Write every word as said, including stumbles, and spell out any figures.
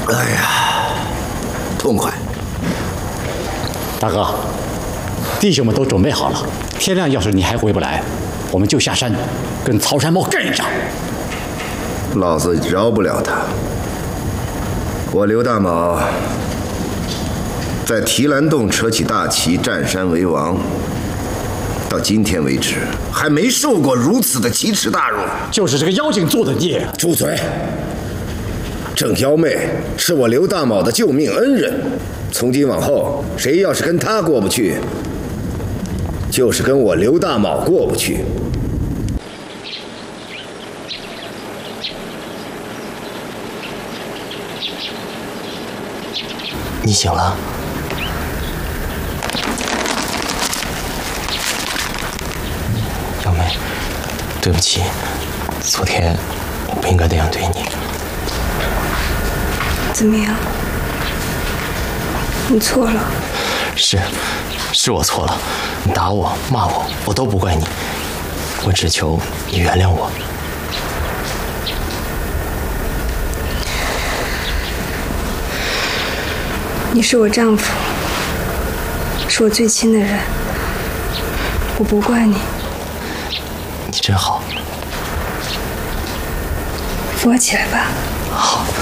哎呀，痛快！ 大哥，弟兄们都准备好了，天亮要是你还回不来，我们就下山跟曹山猫干一仗。 老子饶不了他。我刘大卯在提篮洞扯起大旗，占山为王，到今天为止还没受过如此的奇耻大辱。 就是这个妖精做的孽。 住嘴！郑幺妹是我刘大卯的救命恩人，从今往后，谁要是跟他过不去，就是跟我刘大卯过不去。 你醒了？幺妹，对不起，昨天我不应该那样对你。 怎么样？你错了。 是，是我错了。你打我、骂我，我都不怪你。我只求你原谅我。 你是我丈夫，是我最亲的人，我不怪你。 你真好。 扶我起来吧。 好。